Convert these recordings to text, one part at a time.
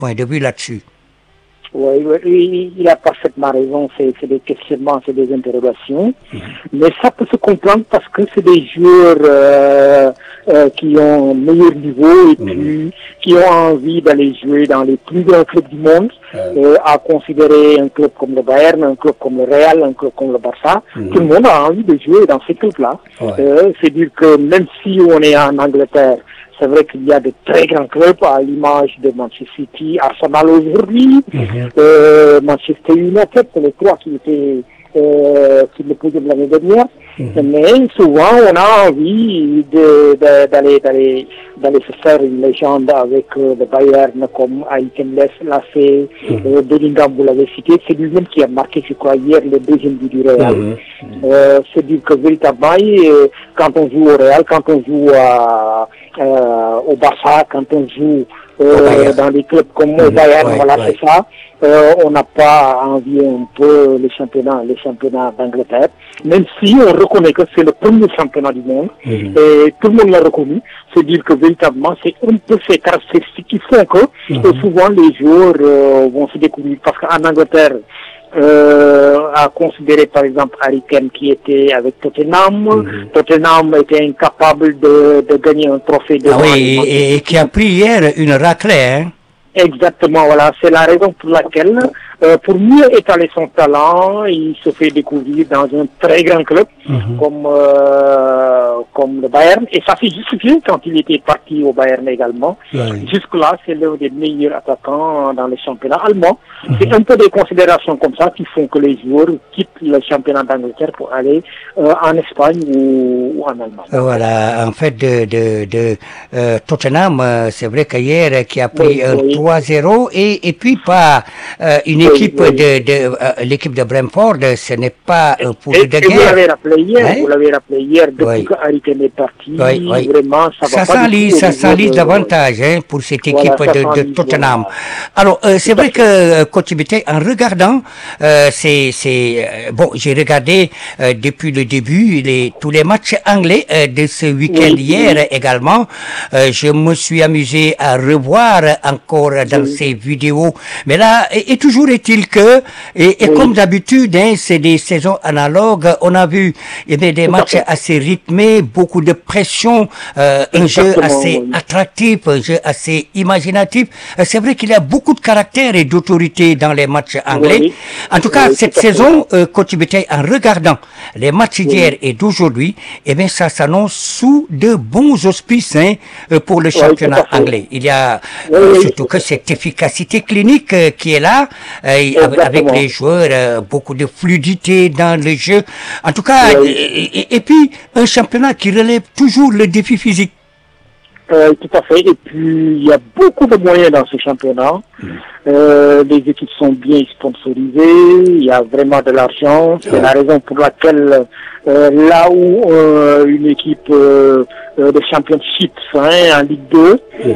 point de vue là-dessus. Oui, il a parfaitement raison, c'est des questionnements, c'est des interrogations, mais ça peut se comprendre parce que c'est des joueurs qui ont un meilleur niveau et puis qui ont envie d'aller jouer dans les plus grands clubs du monde, à considérer un club comme le Bayern, un club comme le Real, un club comme le Barça. Tout le monde a envie de jouer dans ces clubs-là. C'est dire que même si on est en Angleterre, c'est vrai qu'il y a de très grands clubs à l'image de Manchester City, Arsenal aujourd'hui, Manchester United, c'est les trois qui étaient sur le podium de l'année dernière. Mais souvent, on a envie d'aller se faire une légende avec le Bayern comme Aiken Lassé, Bellingham, vous l'avez cité. C'est lui-même qui a marqué, je crois, hier le deuxième but du Real. C'est dire que véritablement, quand on joue au Real, quand on joue au Barça, quand on joue dans des clubs comme au Bayern, voilà, c'est ça. On n'a pas envie un peu les championnats d'Angleterre, même si on reconnaît que c'est le premier championnat du monde, et tout le monde l'a reconnu. C'est dire que véritablement, c'est un peu ces caractéristiques qui font que souvent les joueurs vont se découvrir, parce qu'en Angleterre, à considérer par exemple Harry Kane qui était avec Tottenham. Tottenham était incapable de gagner un trophée de et qui a pris hier une raclée, hein. Exactement, voilà, c'est la raison pour laquelle, pour mieux étaler son talent, il se fait découvrir dans un très grand club comme le Bayern, et ça s'est justifié quand il était parti au Bayern également. Jusque-là, c'est l'un des meilleurs attaquants dans les championnats allemands. C'est un peu des considérations comme ça qui font que les joueurs quittent le championnat d'Angleterre pour aller en Espagne ou en Allemagne. Voilà, en fait, de Tottenham, c'est vrai qu'hier, qui a pris 3-0, et puis pas une équipe de l'équipe de Brentford, ce n'est pas pour de guerre. Vous l'avez rappelé hier, depuis que Harry Kane est parti, vraiment, ça s'enlise davantage, hein, pour cette équipe de Tottenham. Alors, c'est vrai que Coach Bété, en regardant, bon, j'ai regardé depuis le début tous les matchs anglais de ce week-end hier également. Je me suis amusé à revoir encore dans ces vidéos. Mais là, et toujours est-il que, et comme d'habitude, hein, c'est des saisons analogues, on a vu des matchs assez rythmés, beaucoup de pression, un jeu assez attractif, un jeu assez imaginatif. C'est vrai qu'il y a beaucoup de caractère et d'autorité dans les matchs anglais. En tout cas, cette saison, Coach Bétail, en regardant les matchs d'hier et d'aujourd'hui, eh bien, ça s'annonce sous de bons auspices, hein, pour le championnat anglais. Il y a surtout que cette efficacité clinique qui est là, avec les joueurs, beaucoup de fluidité dans le jeu. En tout cas, et puis un championnat qui relève toujours le défi physique. Tout à fait. Et puis, il y a beaucoup de moyens dans ce championnat. Les équipes sont bien sponsorisées. Il y a vraiment de l'argent. C'est la raison pour laquelle, là où une équipe de championship en Ligue 2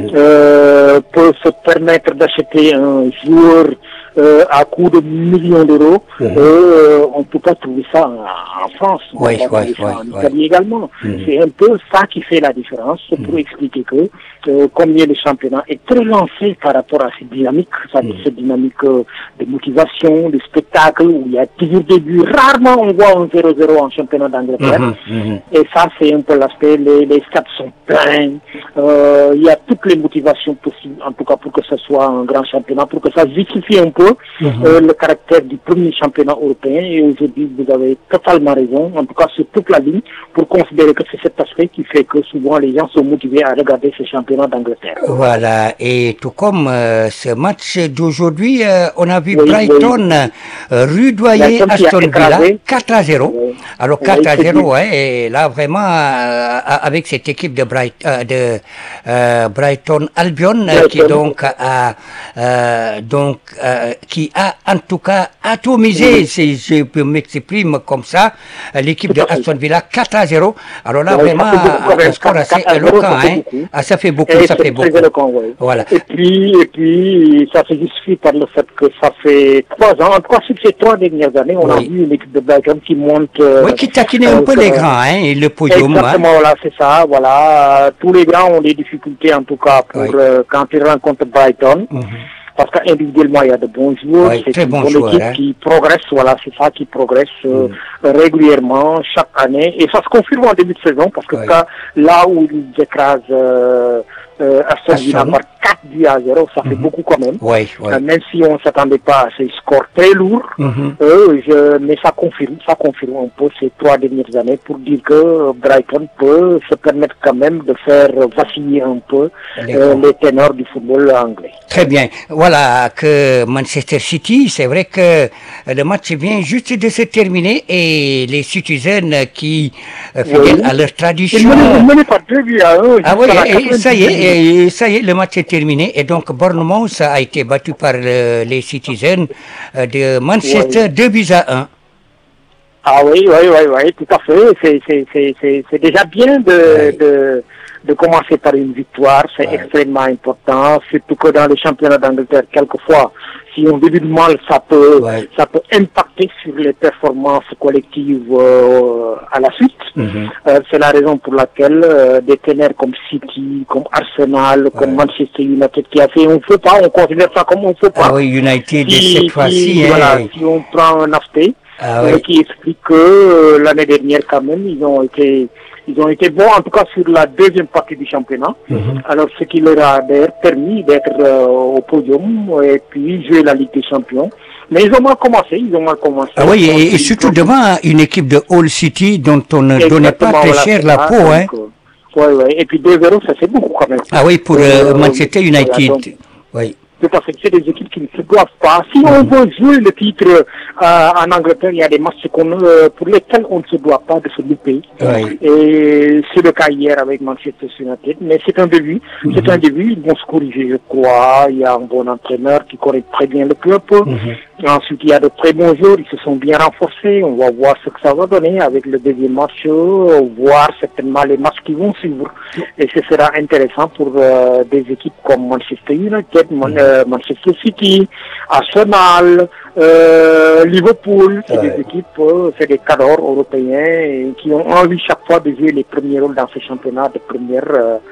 peut se permettre d'acheter un joueur à coût de millions d'euros, on ne peut pas trouver ça en France, en Italie également. C'est un peu ça qui fait la différence, c'est pour expliquer que combien le championnat est très lancé par rapport à cette dynamique, cette dynamique de motivation, de spectacle, où il y a toujours des buts. Rarement on voit un 0-0 en championnat d'Angleterre. Et ça, c'est un peu l'aspect, les stades sont pleins, il y a toutes les motivations possibles, en tout cas pour que ce soit un grand championnat, pour que ça justifie un peu le caractère du premier championnat européen. Et aujourd'hui, vous avez totalement raison, en tout cas sur toute la ligne, pour considérer que c'est cet aspect qui fait que souvent les gens sont motivés à regarder ce championnat d'Angleterre. Voilà, et tout comme ce match d'aujourd'hui, on a vu Brighton rudoyer Aston Villa 4-0. Alors 4-0, hein, et là vraiment avec cette équipe de Brighton Albion qui qui a en tout cas atomisé, si je peux m'exprimer comme ça, l'équipe de Aston Villa 4-0. Alors là vraiment un score assez éloquent, hein. Ça fait beaucoup, ça fait beaucoup. Voilà. Et puis ça se justifie par le fait que ça fait 3 ans, en tout cas sur ces 3 dernières années, on a vu une équipe de Brighton qui monte. Qui taquinait un peu les grands, hein, et le podium. Exactement, voilà, c'est ça, voilà. Tous les grands ont des difficultés en tout cas pour quand ils rencontrent Brighton. parce qu'individuellement, il y a de bons joueurs. Oui, c'est très une bons bonne joueurs, équipe hein. qui progresse, voilà, c'est ça qui progresse régulièrement, chaque année. Et ça se confirme en début de saison, parce que Oui. là où ils écrasent Aston Villa Aston. par 4-0, ça fait beaucoup quand même. Oui, oui. Même si on ne s'attendait pas à ces scores très lourds, mais ça confirme un peu ces 3 dernières années pour dire que Brighton peut se permettre quand même de faire vaciller un peu les ténors du football anglais. Très bien. Voilà que Manchester City, c'est vrai que le match vient juste de se terminer et les Citizens qui, fidèles à leur tradition... Ils menaient par 2-1. Ah oui, et ça y est, le match est terminé et donc Bournemouth a été battu par les Citizens de Manchester 2-1. Ah oui, tout à fait. C'est déjà bien de commencer par une victoire, c'est extrêmement important, surtout que dans le championnat d'Angleterre, quelquefois, si on débute mal, ça peut impacter sur les performances collectives à la suite. C'est la raison pour laquelle des ténors comme City, comme Arsenal, comme Manchester United, qui a fait un faux pas, on considère ça comme un faux pas. Ah oui, United cette fois-ci. Voilà, si on prend un aspect qui explique que l'année dernière, quand même, ils ont été bons, en tout cas sur la deuxième partie du championnat. Alors, ce qui leur a d'ailleurs permis d'être au podium et puis jouer la Ligue des Champions. Mais ils ont mal commencé. Ah oui, et surtout devant une équipe de Hull City dont on ne donnait pas très cher la peau. Hein. Oui. Et puis 2-0, ça c'est beaucoup quand même. Ah oui, pour Manchester United. Voilà, oui. Tout à fait, c'est des équipes qui ne se doivent pas. Si on veut jouer le titre en Angleterre, il y a des matchs pour lesquels on ne se doit pas de se louper. Oui. Et c'est le cas hier avec Manchester United, mais c'est un début. C'est un début, ils vont se corriger, je crois. Il y a un bon entraîneur qui connaît très bien le club. Ensuite, il y a de très bons joueurs, ils se sont bien renforcés. On va voir ce que ça va donner avec le deuxième match, voir certainement les matchs qui vont suivre. Et ce sera intéressant pour des équipes comme Manchester United, Manchester City, Arsenal, Liverpool, c'est des équipes, c'est des cadors européens qui ont envie chaque fois de jouer les premiers rôles dans ce championnat de première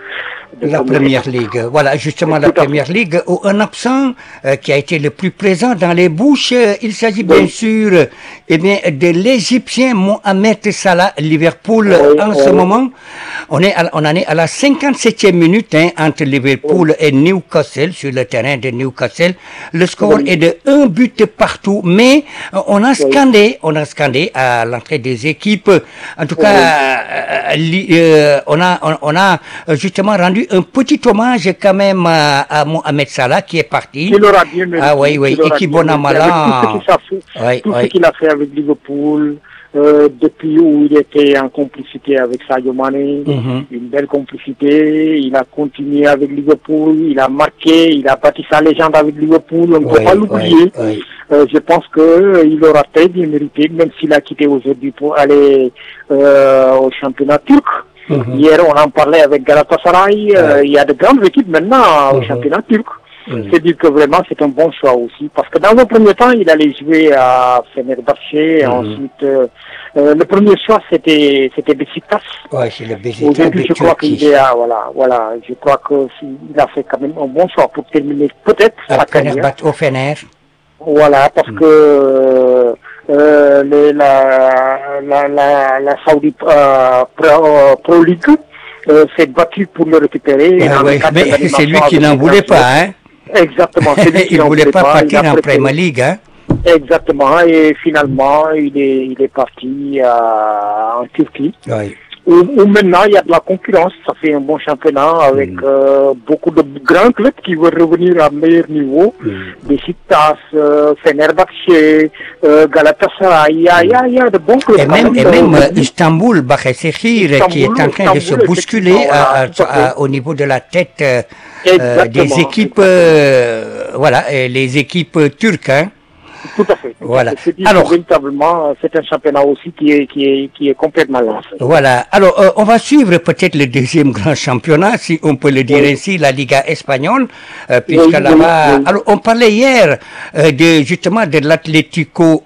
Ligue. Voilà, justement la première ligue où un absent qui a été le plus présent dans les bouches, il s'agit bien sûr de l'Égyptien Mohamed Salah, Liverpool. En ce moment, on en est à la 57e minute entre Liverpool et Newcastle sur le terrain de Newcastle. Le score est de 1 but partout, mais on a scandé à l'entrée des équipes. En tout cas, on a justement rendu un petit hommage quand même à Mohamed Salah qui est parti. Il aura bien mérité. Ah oui, et qui bon à malin. Tout ce qu'il a fait avec Liverpool, depuis où il était en complicité avec Sadio Mané, une belle complicité, il a continué avec Liverpool, il a marqué, il a bâti sa légende avec Liverpool, on ne peut pas l'oublier. Je pense qu'il aura très bien mérité, même s'il a quitté aujourd'hui pour aller au championnat turc. Hier, on en parlait avec Galatasaray, il y a de grandes équipes maintenant au championnat turc. C'est dire que vraiment c'est un bon choix aussi, parce que dans un premier temps il allait jouer à Fenerbahçe, ensuite le premier choix c'était Beşiktaş. Ouais, c'est le Beşiktaş. Aujourd'hui je crois qu'il est voilà, je crois que il a fait quand même un bon choix pour terminer peut-être sa carrière. Au Fener. Voilà, parce que la Saudi Pro League s'est battue pour le récupérer. Mais c'est lui qui n'en voulait pas, hein. Exactement. Il ne voulait pas partir en Premier League, hein. Exactement, et finalement, il est parti en Turquie. Oui. Où maintenant il y a de la concurrence, ça fait un bon championnat avec beaucoup de grands clubs qui veulent revenir à meilleur niveau. Beşiktaş, Fenerbahçe, Galatasaray, il y a de bons clubs. Et même Istanbul, Basaksehir, qui est en train de se bousculer au niveau de la tête des équipes, les équipes turques, hein. Tout à fait. Voilà. Alors, véritablement, c'est un championnat aussi qui est complètement lancé. Voilà. Alors, on va suivre peut-être le deuxième grand championnat, si on peut le dire ainsi, la Liga espagnole, puisque là-bas. Alors, on parlait hier justement de l'Atlético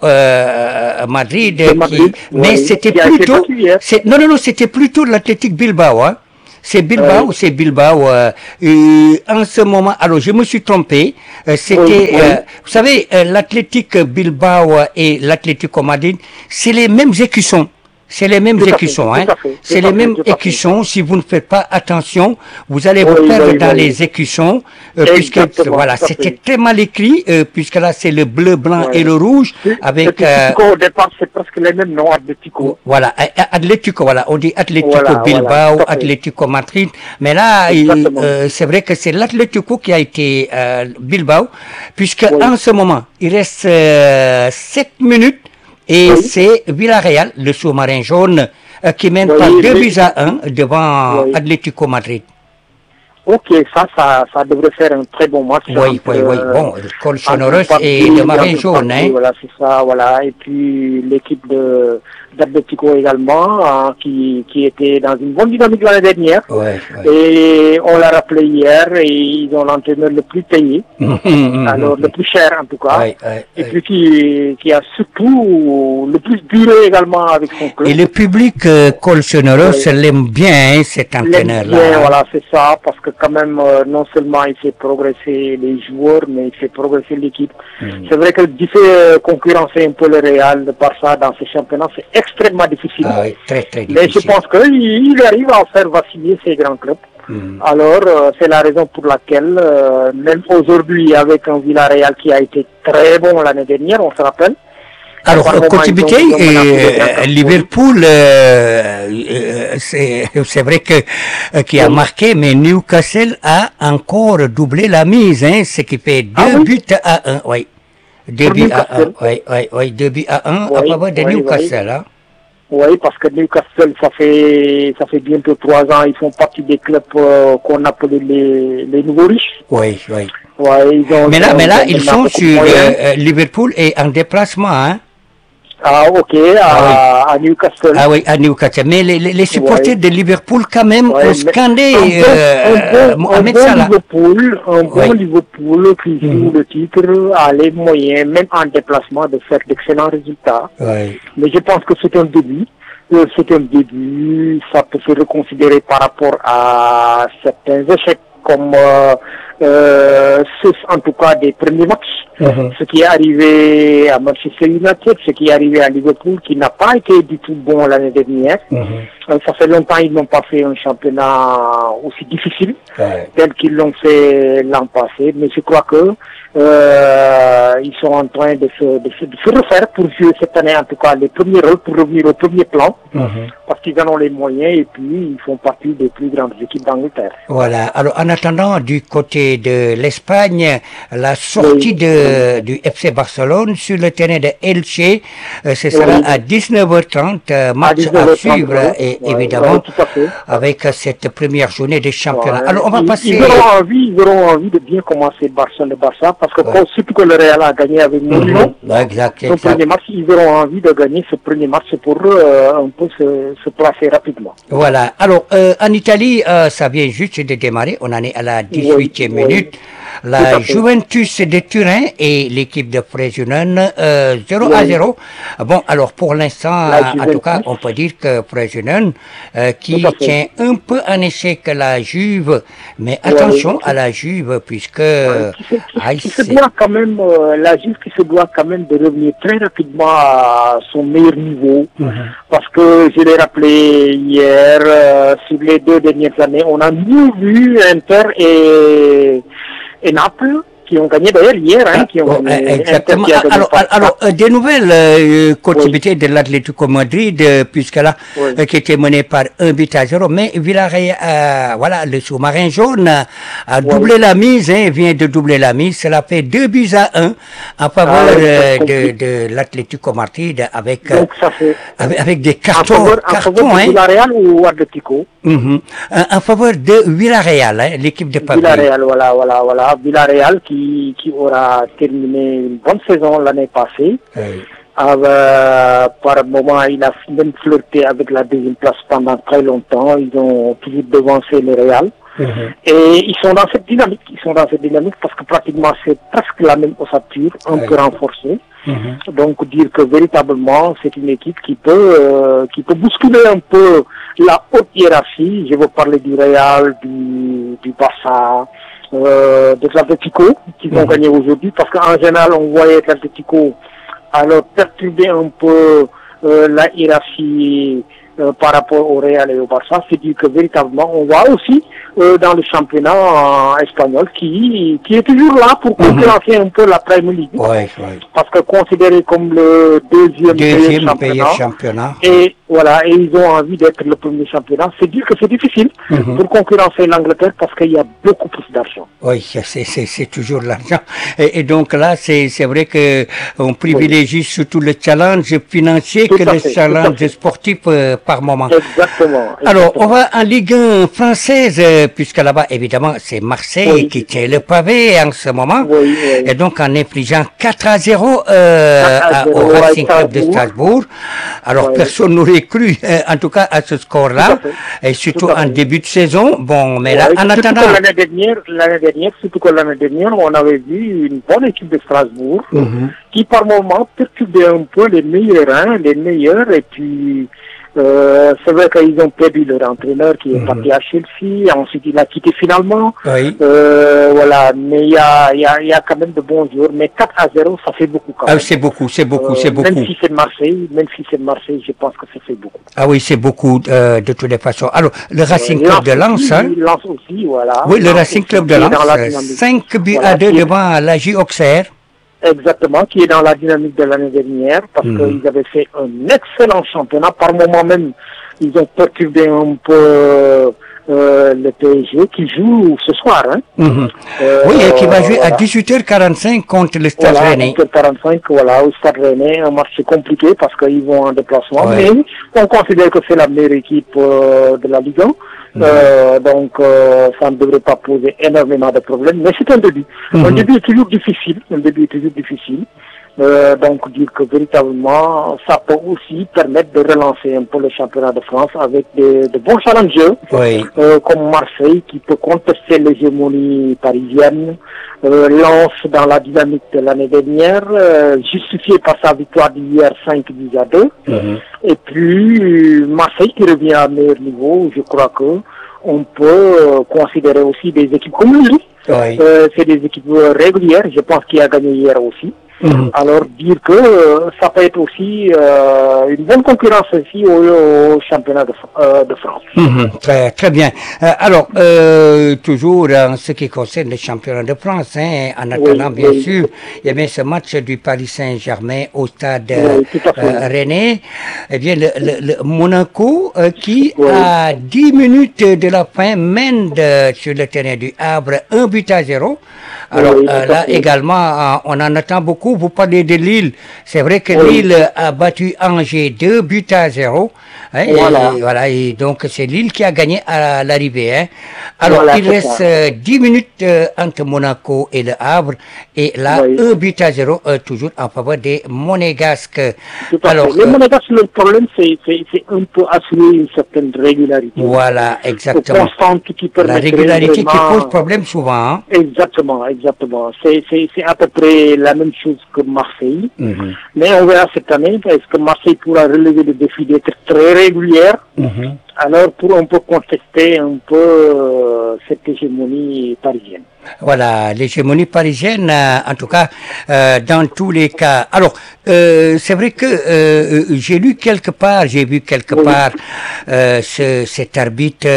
Madrid, mais c'était plutôt. Non, c'était plutôt l'Athletic Bilbao, hein. C'est Bilbao, c'est Bilbao. En ce moment, alors je me suis trompé. C'était, vous savez, l'Athletic Bilbao et l'Atlético Madrid, c'est les mêmes écussons. C'est les mêmes écussons, hein. C'est les mêmes écussons. Si vous ne faites pas attention, vous allez vous perdre dans les écussons, puisque voilà, c'était très mal écrit, puisque là c'est le bleu, blanc et le rouge avec. Au départ, c'est presque les mêmes noms, Atlético. Voilà, Atlético, voilà, on dit Atlético Bilbao, Atlético Madrid, mais là, c'est vrai que c'est l'Atlético qui a été Bilbao, puisque en ce moment, il reste 7 minutes. Et c'est Villarreal, le sous-marin jaune, qui mène par 2-1 devant Atlético Madrid. Ok, ça devrait faire un très bon match. Oui. Bon, Col Sonoros et le marin jaune, hein. Voilà, c'est ça, voilà. Et puis l'équipe d'Atlético également, qui était dans une bonne dynamique l'année dernière. Et on l'a rappelé hier, et ils ont l'entraîneur le plus payé. Alors, le plus cher en tout cas. Et puis qui a surtout le plus duré également avec son club. Et le public, Col Sonoros, l'aime bien, hein, cet entraîneur-là. Bien, voilà, c'est ça, parce que quand même, non seulement il fait progresser les joueurs, mais il fait progresser l'équipe. C'est vrai que d'y faire concurrencer un peu le Real de Barça dans ce championnat, c'est extrêmement difficile. Très difficile. Mais je pense qu'il arrive à faire vaciller ces grands clubs. Alors, c'est la raison pour laquelle, même aujourd'hui, avec un Villarreal qui a été très bon l'année dernière, on se rappelle. Alors, côté Liverpool, c'est vrai que qui a marqué, mais Newcastle a encore doublé la mise, hein, ce qui fait 2 buts à 1, oui. 2 buts à 1, 2 buts à 1 à faveur de Newcastle, hein. Oui, parce que Newcastle, ça fait bientôt 3 ans, ils font partie des clubs qu'on appelait les nouveaux riches. Oui. Ouais, mais là, ils sont sur Liverpool et en déplacement, hein. Ah, ok, à Newcastle. Ah oui, à Newcastle. Mais les supporters de Liverpool, quand même, ont scandé Mohamed Salah. Un bon Liverpool qui joue le titre a les moyens, même en déplacement, de faire d'excellents résultats. Mais je pense que c'est un début. Ça peut se reconsidérer par rapport à certains échecs, comme en tout cas des premiers matchs. Ce qui est arrivé à Manchester United, ce qui est arrivé à Liverpool, qui n'a pas été du tout bon l'année dernière. Ça fait longtemps qu'ils n'ont pas fait un championnat aussi difficile tel qu'ils l'ont fait l'an passé. Mais je crois que ils sont en train de se refaire pour jouer cette année, en tout cas, les premiers rôles, pour revenir au premier plan, parce qu'ils en ont les moyens et puis ils font partie des plus grandes équipes d'Angleterre. Voilà. Alors, en attendant, du côté de l'Espagne, la sortie du FC Barcelone sur le terrain de Elche, ce sera à 19h30, match à suivre, et évidemment, avec cette première journée des championnats. Alors, on va passer... Ils auront envie de bien commencer le Barça, parce que surtout que le Real a gagné avec Mourinho, son premier match, ils auront envie de gagner ce premier match pour un peu se placer rapidement. Voilà. Alors, en Italie, ça vient juste de démarrer. On en est à la 18e minute. La Juventus de Turin et l'équipe de Frosinone 0-0. Bon, alors pour l'instant, en tout cas, on peut dire que Frosinone qui tient un peu en échec la Juve, mais attention à la Juve puisque se doit quand même la Juve qui se doit quand même de revenir très rapidement à son meilleur niveau, parce que je l'ai rappelé hier, sur les 2 dernières années, on a mieux vu Inter et Naples, qui ont gagné d'ailleurs hier, exactement. Alors, des nouvelles continuités de l'Atlético Madrid, puisque là, qui était mené par 1-0, mais Villarreal, voilà, le sous-marin jaune a doublé la mise, vient de doubler la mise, cela fait 2-1 en faveur de l'Atlético Madrid avec des cartons, en faveur de Villarreal ou Atlético? En faveur de Villarreal, l'équipe de Paris. Villarreal, voilà. Villarreal qui aura terminé une bonne saison l'année passée. Par moment, il a même flirté avec la 2e place pendant très longtemps. Ils ont toujours devancé le Real. Et ils sont dans cette dynamique. Parce que pratiquement c'est presque la même ossature, un peu renforcée. Donc dire que véritablement c'est une équipe qui peut bousculer un peu la haute hiérarchie. Je veux parler du Real, du Barça, de l'Atlético, qui vont gagner aujourd'hui, parce qu'en général, on voyait l'Atlético alors perturber un peu la hiérarchie par rapport au Real et au Barça. C'est dire que véritablement, on voit aussi dans le championnat espagnol qui est toujours là pour concurrencer un peu la Premier League. Ouais. Parce que considéré comme le deuxième meilleur championnat. Et voilà, et ils ont envie d'être le premier championnat. C'est dire que c'est difficile pour concurrencer l'Angleterre parce qu'il y a beaucoup plus d'argent. Oui, c'est toujours l'argent. Et donc là, c'est vrai que on privilégie surtout le challenge financier que le challenge sportif par moment. Exactement. Alors, on va en Ligue 1 française, puisque là-bas, évidemment, c'est Marseille qui tient le pavé en ce moment. Et donc, en infligeant 4-0 au Racing Club de Strasbourg. Alors, personne n'aurait cru, en tout cas, à ce score-là. Et surtout en début de saison. Bon, mais là, en attendant... Surtout que l'année dernière, on avait vu une bonne équipe de Strasbourg qui, par moments, perturbait un peu les meilleurs, et puis... c'est vrai qu'ils ont perdu leur entraîneur qui est parti à Chelsea, ensuite il a quitté finalement. Voilà, mais il y a quand même de bons joueurs, mais 4-0, ça fait beaucoup quand même. C'est beaucoup. Même si c'est Marseille, je pense que ça fait beaucoup. Ah oui, c'est beaucoup de toutes les façons. Alors, le Racing Club de Lens, Lens aussi, voilà. Oui, le Racing Club de Lens, 5-2 devant l'AJ Auxerre. Exactement, qui est dans la dynamique de l'année dernière, parce qu'ils avaient fait un excellent championnat. Par moment même, ils ont perturbé un peu le PSG, qui joue ce soir. Oui, et qui va jouer à 18h45 contre le Stade Rennais. 18h45, au Stade Rennais, un match compliqué parce qu'ils vont en déplacement, mais on considère que c'est la meilleure équipe de la Ligue 1. Donc ça ne devrait pas poser énormément de problèmes, mais c'est un début. Un début est toujours difficile. Donc dire que véritablement ça peut aussi permettre de relancer un peu le championnat de France avec de bons challengers comme Marseille qui peut contester l'hégémonie parisienne, Lens dans la dynamique de l'année dernière, justifié par sa victoire d'hier 5-2. Et puis Marseille qui revient à meilleur niveau. Je crois que on peut considérer aussi des équipes comme Lille. C'est des équipes régulières. Je pense qu'il a gagné hier aussi. Alors dire que ça peut être aussi une bonne concurrence aussi au championnat de France. Très bien. Alors, toujours en ce qui concerne le championnat de France, en attendant bien sûr, il y a bien ce match du Paris Saint-Germain au stade Rennais. Eh bien, le Monaco qui, à 10 minutes de la fin, mène sur le terrain du Havre 1-0. Alors là également, on en attend beaucoup. Vous parlez de Lille. C'est vrai que Lille a battu Angers 2-0. Et donc c'est Lille qui a gagné à l'arrivée. Alors il reste 10 minutes entre Monaco et le Havre. Et là, 1-0 toujours en faveur des Monégasques. Alors, les Monégasques, le problème, c'est un peu assurer une certaine régularité. Voilà, exactement. Constante qui permet la régularité qui pose problème souvent. Exactement. C'est à peu près la même chose que Marseille. Mais on verra cette année, est-ce que Marseille pourra relever le défi d'être très régulière alors pour un peu contester un peu cette hégémonie parisienne. Voilà, l'hégémonie parisienne, en tout cas, dans tous les cas. Alors, c'est vrai que j'ai vu quelque part cet arbitre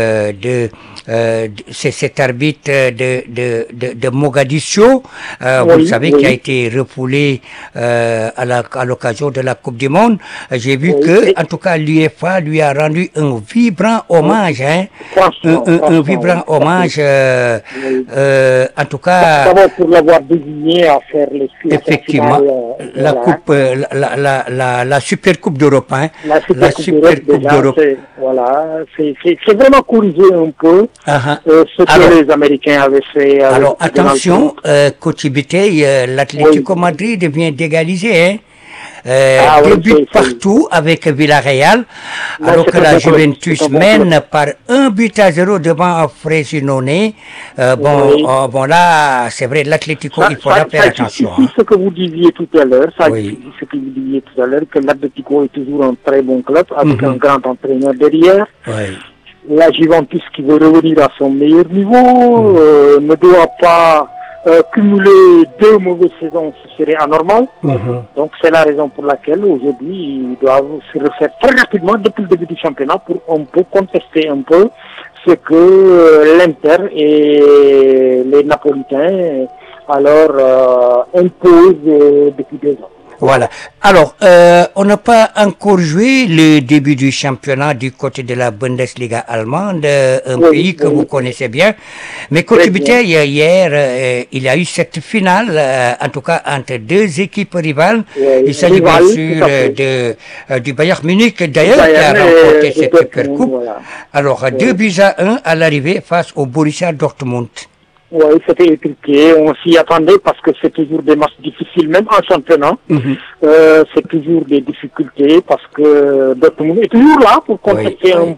cet arbitre de Mogadiscio, vous savez, qui a été refoulé à l'occasion de la Coupe du Monde. J'ai vu que, en tout cas, l'UEFA lui a rendu un vibrant hommage, un vibrant hommage. En tout cas, pour l'avoir désigné à faire les effectivement, la coupe, la Super Coupe d'Europe, la Super Coupe d'Europe. Voilà, c'est vraiment corrigé un peu ce que les Américains avaient fait. Alors attention, Coach Bitey, l'Atlético Madrid vient d'égaliser. Deux buts c'est partout avec Villarreal, alors que la Juventus mène par 1-0 devant Frosinone. Bon là, c'est vrai, l'Atlético, il faudra faire attention. C'est ce que vous disiez tout à l'heure, ce que vous disiez tout à l'heure, que l'Atlético est toujours un très bon club, avec un grand entraîneur derrière. La Juventus qui veut revenir à son meilleur niveau ne doit pas cumuler 2 mauvaises saisons, ce serait anormal. Donc c'est la raison pour laquelle aujourd'hui ils doivent se refaire très rapidement depuis le début du championnat pour un peu contester un peu ce que l'Inter et les Napolitains alors imposent depuis 2 ans. Voilà. Alors, on n'a pas encore joué le début du championnat du côté de la Bundesliga allemande, un pays que vous connaissez bien. Mais Coach Biteye, hier, il y a eu cette finale, en tout cas entre 2 équipes rivales. Il s'agit bien sûr du Bayern Munich, d'ailleurs, qui a remporté cette Supercoupe. Voilà. Alors, 2-1 à l'arrivée face au Borussia Dortmund. Oui, c'était étriqué. On s'y attendait parce que c'est toujours des matchs difficiles, même en championnat. C'est toujours des difficultés parce que Dortmund est toujours là pour contester un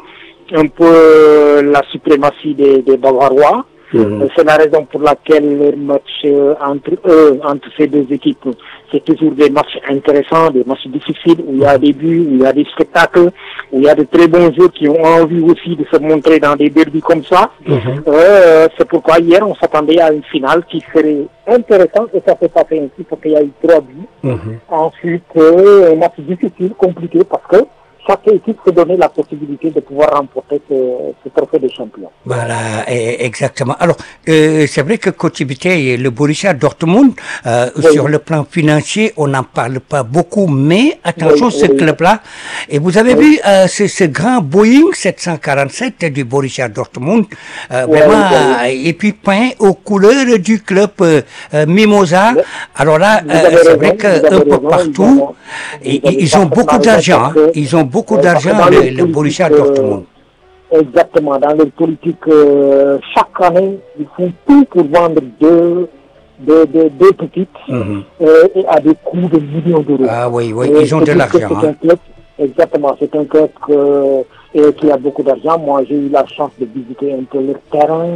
peu la suprématie des Bavarois. C'est la raison pour laquelle le match entre ces 2 équipes, c'est toujours des matchs intéressants, des matchs difficiles, où il y a des buts, où il y a des spectacles, où il y a de très bons jeux qui ont envie aussi de se montrer dans des derbys comme ça. C'est pourquoi hier, on s'attendait à une finale qui serait intéressante, et ça s'est passé ainsi parce qu'il y a eu 3 buts. Ensuite, un match difficile, compliqué, parce que chaque équipe se donnait la possibilité de pouvoir remporter ce trophée de champion. Voilà, exactement. Alors, c'est vrai que Coach Biteye, le Borussia Dortmund, sur le plan financier, on n'en parle pas beaucoup, mais attention, ce club-là, et vous avez vu ce grand Boeing 747 du Borussia Dortmund, vraiment, et puis peint aux couleurs du club Mimosa. Alors là, c'est vrai qu'un peu partout, ils ont beaucoup d'argent, ils ont beaucoup d'argent, le Borussia Dortmund. Exactement, dans leur politique, chaque année, ils font tout pour vendre deux petites et à des coûts de millions d'euros. Ah oui, ils ont de l'argent. Exactement, c'est un club qui a beaucoup d'argent. Moi, j'ai eu la chance de visiter un peu leur terrain,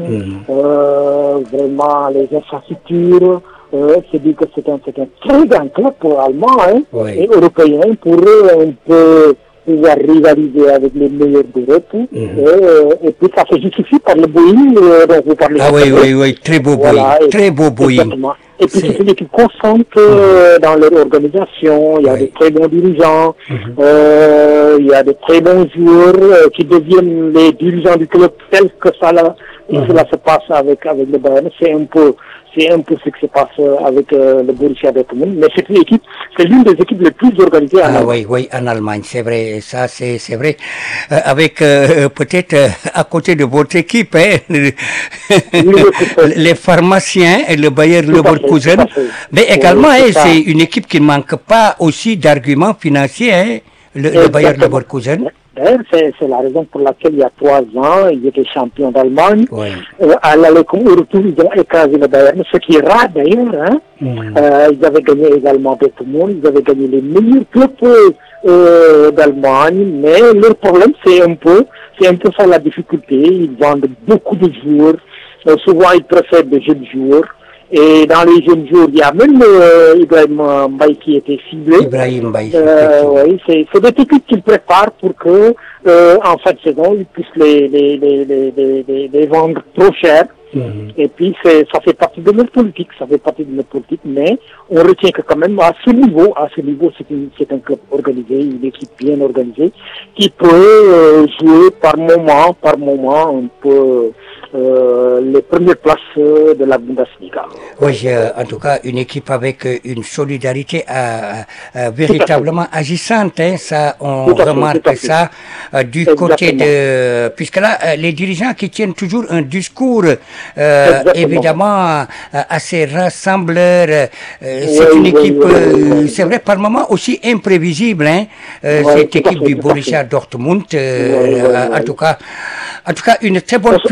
vraiment les infrastructures. C'est dit que c'est un très grand club pour Allemands et Européens pour un peu pouvoir rivaliser avec les meilleurs d'Europe. Et puis ça se justifie par le Boeing dont vous parlez. Ah oui, très beau Boeing, très beau Boeing. Et puis c'est une équipe constante dans leur organisation, il y a de très bons dirigeants, il y a de très bons joueurs qui deviennent les dirigeants du club tel que cela se passe avec le Bayern. C'est un peu ce qui se passe avec le Borussia Dortmund. Mais cette équipe, c'est l'une des équipes les plus organisées en Allemagne. Oui, en Allemagne, c'est vrai. Ça, c'est vrai. Avec peut-être à côté de votre équipe, les pharmaciens et le Bayer Leverkusen. Mais également, c'est une équipe qui ne manque pas aussi d'arguments financiers, le Bayer Leverkusen. D'ailleurs, c'est la raison pour laquelle il y a 3 ans, ils étaient champions d'Allemagne. À l'aller comme au retour, ils ont écrasé le Bayern, ce qui est rare d'ailleurs. Ils avaient gagné également Dortmund, ils avaient gagné les meilleurs clubs d'Allemagne, mais leur problème, c'est un peu ça la difficulté. Ils vendent beaucoup de joueurs. Souvent, ils préfèrent de jeunes joueurs. Et dans les jeunes joueurs, il y a même Ibrahim Mbaye qui était ciblé. Ibrahim Mbaye. Oui, c'est des techniques qu'ils préparent pour que, en fin de saison, ils puissent les vendre trop cher. Et puis, ça fait partie de notre politique, mais on retient que quand même, à ce niveau, c'est un club organisé, une équipe bien organisée, qui peut jouer par moment, un peu, les premières places de la Bundesliga. Oui, en tout cas, une équipe avec une solidarité véritablement agissante. Ça, on remarque ça du côté de... Puisque là, les dirigeants qui tiennent toujours un discours évidemment assez rassembleur. C'est une équipe, c'est vrai, par moments aussi imprévisible, cette équipe du Borussia Dortmund. En tout cas, une très bonne puissance.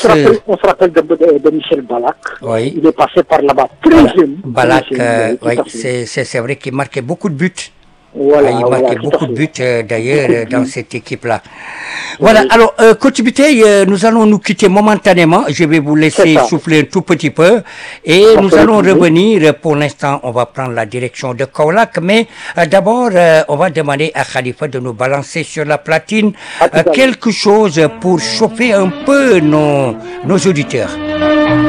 on se rappelle de Michel Ballack. Oui. Il est passé par là-bas très jeune. Ballack, oui, c'est vrai qu'il marquait beaucoup de buts. Voilà, il voilà, marquait tout à beaucoup de buts d'ailleurs dans buts. cette équipe-là. Voilà, alors Coach Biteye, nous allons nous quitter momentanément. Je vais vous laisser souffler un tout petit peu et nous allons revenir. Pour l'instant, on va prendre la direction de Kaolack, mais d'abord, on va demander à Khalifa de nous balancer sur la platine quelque chose pour chauffer un peu nos auditeurs.